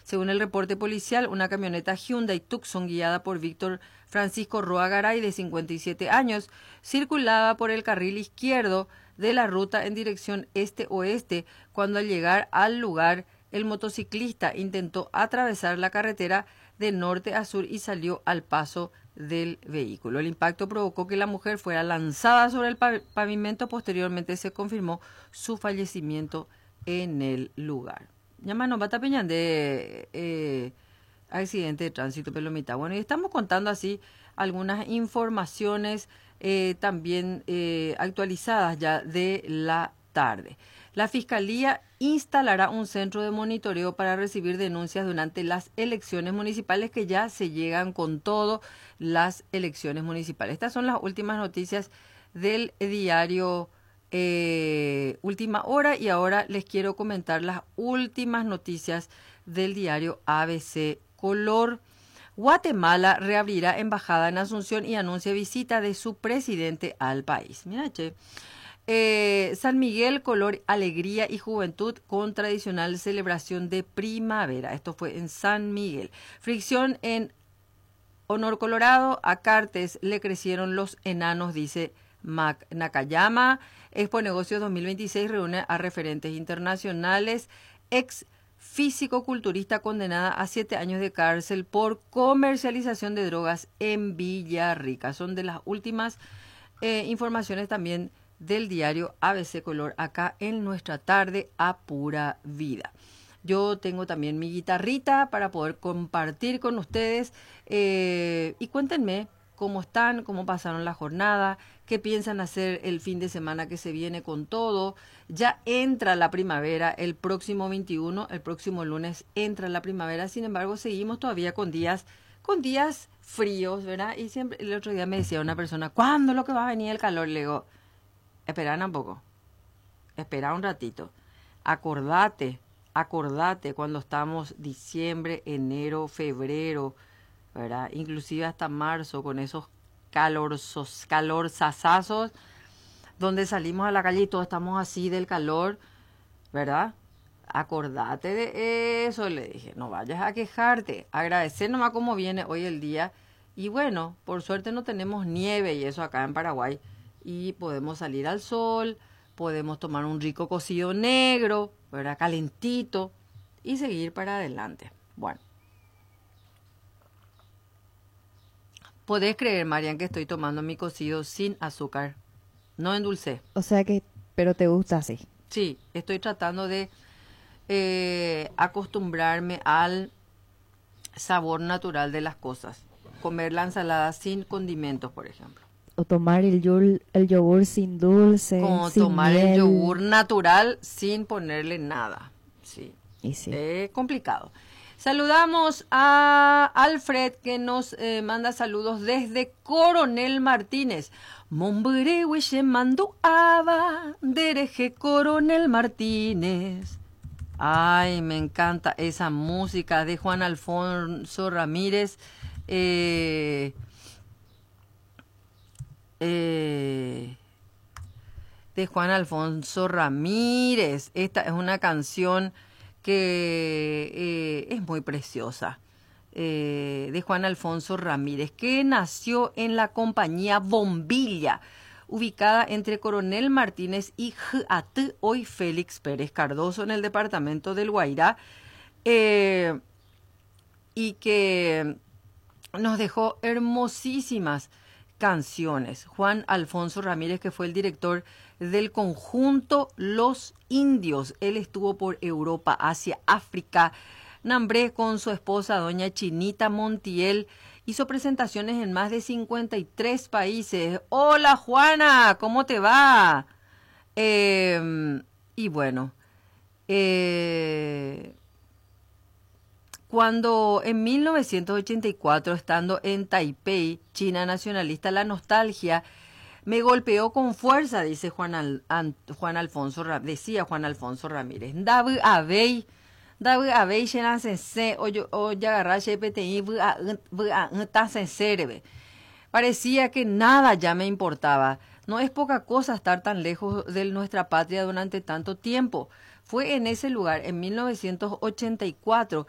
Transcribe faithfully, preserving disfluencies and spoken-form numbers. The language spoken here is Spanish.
Según el reporte policial, una camioneta Hyundai Tucson guiada por Víctor Francisco Roa Garay, de cincuenta y siete años, circulaba por el carril izquierdo de la ruta en dirección este-oeste, cuando al llegar al lugar, el motociclista intentó atravesar la carretera de norte a sur y salió al paso del vehículo. El impacto provocó que la mujer fuera lanzada sobre el pavimento. Posteriormente se confirmó su fallecimiento en el lugar. Llamano bata peñan de eh, accidente de tránsito pelomita. Bueno, y estamos contando así algunas informaciones eh, también eh, actualizadas ya de la tarde. La Fiscalía instalará un centro de monitoreo para recibir denuncias durante las elecciones municipales, que ya se llegan con todo las elecciones municipales. Estas son las últimas noticias del diario eh, Última Hora, y ahora les quiero comentar las últimas noticias del diario A B C Color. Guatemala reabrirá embajada en Asunción y anuncia visita de su presidente al país. Mira, che. Eh, San Miguel, color, alegría y juventud con tradicional celebración de primavera. Esto fue en San Miguel. Fricción en Honor Colorado. A Cartes le crecieron los enanos, dice Mac Nakayama. Expo Negocios dos mil veintiséis reúne a referentes internacionales. Ex físico-culturista condenada a siete años de cárcel por comercialización de drogas en Villarrica. Son de las últimas eh, informaciones también del diario A B C Color, acá en nuestra tarde a pura vida. Yo tengo también mi guitarrita para poder compartir con ustedes eh, y cuéntenme cómo están, cómo pasaron la jornada, qué piensan hacer el fin de semana que se viene con todo. Ya entra la primavera el próximo veintiuno, el próximo lunes entra la primavera. Sin embargo, seguimos todavía con días con días fríos, ¿verdad? Y siempre el otro día me decía una persona, ¿cuándo es lo que va a venir el calor? Le digo, espera un poco, espera un ratito, acordate, acordate cuando estamos diciembre, enero, febrero, ¿verdad? Inclusive hasta marzo, con esos calorsos, calorzazazos, donde salimos a la calle y todos estamos así del calor, ¿verdad? Acordate de eso, le dije, no vayas a quejarte, agradecer nomás cómo viene hoy el día. Y bueno, por suerte no tenemos nieve y eso acá en Paraguay, y podemos salir al sol, podemos tomar un rico cocido negro, ¿verdad? Calentito, y seguir para adelante. Bueno, ¿podés creer, Marian, que estoy tomando mi cocido sin azúcar? No endulcé. O sea que, pero te gusta así. Sí, estoy tratando de eh, acostumbrarme al sabor natural de las cosas. Comer la ensalada sin condimentos, por ejemplo. O tomar el yogur, el yogur sin dulce, Como sin tomar miel. el yogur natural sin ponerle nada. Sí. Y sí. Es complicado. Saludamos a Alfred, que nos eh, manda saludos desde Coronel Martínez. Momberehuiche mando aba, dereje Coronel Martínez. Ay, me encanta esa música de Juan Alfonso Ramírez. Eh, eh, de Juan Alfonso Ramírez. Esta es una canción que eh, es muy preciosa, eh, de Juan Alfonso Ramírez, que nació en la compañía Bombilla, ubicada entre Coronel Martínez y Jat, hoy Félix Pérez Cardoso, en el departamento del Guairá, eh, y que nos dejó hermosísimas canciones. Juan Alfonso Ramírez, que fue el director del conjunto Los Indios. Él estuvo por Europa, Asia, África, Nambré con su esposa doña Chinita Montiel. Hizo presentaciones en más de cincuenta y tres países. Hola Juana, ¿cómo te va? Eh, y bueno, eh, cuando en mil novecientos ochenta y cuatro, estando en Taipei, China nacionalista, la nostalgia me golpeó con fuerza, dice Juan, Al, An, Juan Alfonso, decía Juan Alfonso Ramírez. David Abey, David Abey, llenan sense, o yo, o ya agarrache P T I, parecía que nada ya me importaba. No es poca cosa estar tan lejos de nuestra patria durante tanto tiempo. Fue en ese lugar, en mil novecientos ochenta y cuatro,